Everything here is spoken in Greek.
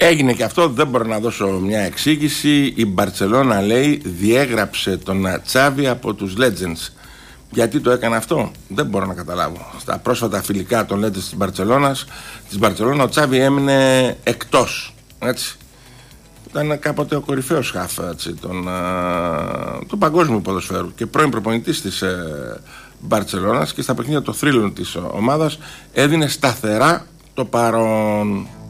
Έγινε και αυτό, δεν μπορώ να δώσω μια εξήγηση. Η Μπαρτσελώνα, λέει, διέγραψε τον Τσάβι από τους Legends. Γιατί το έκανε αυτό, δεν μπορώ να καταλάβω. Στα πρόσφατα φιλικά των Legends της Μπαρτσελώνα, ο Τσάβι έμεινε εκτός. Έτσι. Ήταν κάποτε ο κορυφαίος χαφ του παγκόσμιου ποδοσφαίρου και πρώην προπονητής της Μπαρτσελώνας, και στα παιχνίδια των θρύλων της ομάδας έδινε σταθερά το παρόν.